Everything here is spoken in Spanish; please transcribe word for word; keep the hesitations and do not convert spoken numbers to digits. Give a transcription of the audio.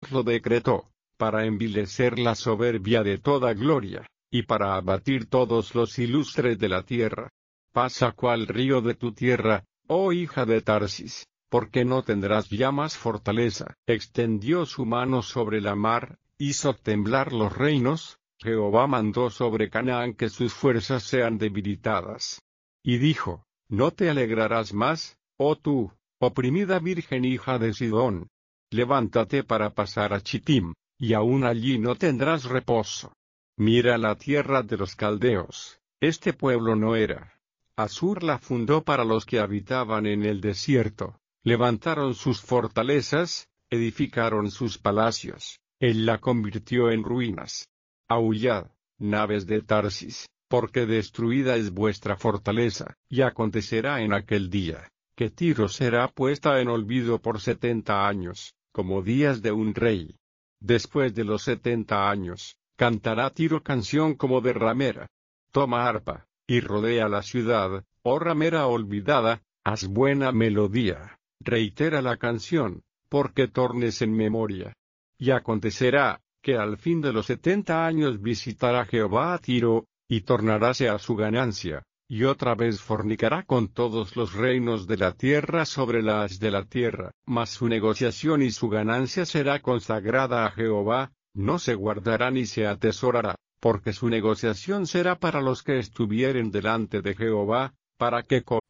lo decretó, para envilecer la soberbia de toda gloria, y para abatir todos los ilustres de la tierra. Pasa cual río de tu tierra, oh hija de Tarsis, porque no tendrás ya más fortaleza. Extendió su mano sobre la mar, hizo temblar los reinos, Jehová mandó sobre Canaán que sus fuerzas sean debilitadas. Y dijo, no te alegrarás más, oh tú, oprimida virgen hija de Sidón. Levántate para pasar a Chittim, y aún allí no tendrás reposo. Mira la tierra de los caldeos, este pueblo no era. Asur la fundó para los que habitaban en el desierto, levantaron sus fortalezas, edificaron sus palacios, él la convirtió en ruinas. Aullad, naves de Tarsis, porque destruida es vuestra fortaleza, y acontecerá en aquel día, que Tiro será puesta en olvido por setenta años, como días de un rey. Después de los setenta años, cantará Tiro canción como de ramera. Toma arpa, y rodea la ciudad, oh ramera olvidada, haz buena melodía, reitera la canción, porque tornes en memoria. Y acontecerá, que al fin de los setenta años visitará Jehová a Tiro, y tornaráse a su ganancia, y otra vez fornicará con todos los reinos de la tierra sobre las de la tierra, mas su negociación y su ganancia será consagrada a Jehová, no se guardará ni se atesorará, porque su negociación será para los que estuvieren delante de Jehová, para que